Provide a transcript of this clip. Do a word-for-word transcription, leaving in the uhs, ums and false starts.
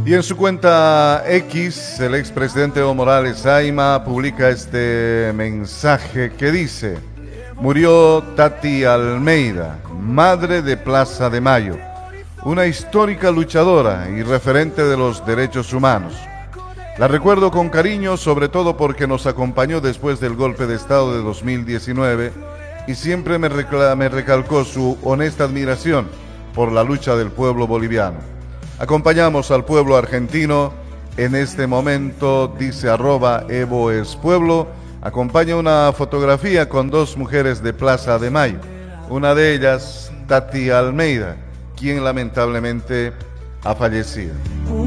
Y en su cuenta X, el expresidente Evo Morales Ayma publica este mensaje que dice: murió Tati Almeida, madre de Plaza de Mayo, una histórica luchadora y referente de los derechos humanos. La recuerdo con cariño, sobre todo porque nos acompañó después del golpe de Estado de dos mil diecinueve y siempre me, me recalcó su honesta admiración por la lucha del pueblo boliviano. Acompañamos al pueblo argentino en este momento, dice arroba Evo es Pueblo. Acompaña una fotografía con dos mujeres de Plaza de Mayo, una de ellas Tati Almeida, quien lamentablemente ha fallecido.